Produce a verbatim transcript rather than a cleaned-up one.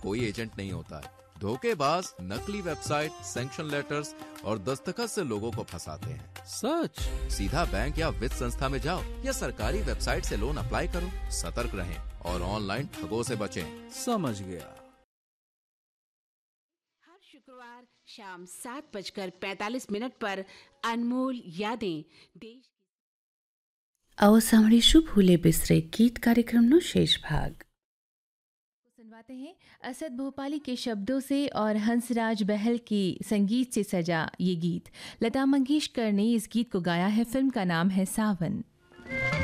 कोई एजेंट नहीं होता है। धोखेबाज नकली वेबसाइट, सैंक्शन लेटर्स और दस्तखत से लोगों को फंसाते हैं। सच? सीधा बैंक या वित्त संस्था में जाओ या सरकारी वेबसाइट से लोन अप्लाई करो। सतर्क रहें और ऑनलाइन ठगों से बचें। समझ गया। हर शुक्रवार शाम सात बजकर पैतालीस मिनट पर अनमोल यादें देश आओ સાંભળીશું ભૂલે બિસરે ગીત કાર્યક્રમનો શેષ ભાગ। सुनवाते हैं असद भोपाली के शब्दों से और हंसराज बहल की संगीत से सजा ये गीत। लता मंगेशकर ने इस गीत को गाया है। फिल्म का नाम है सावन।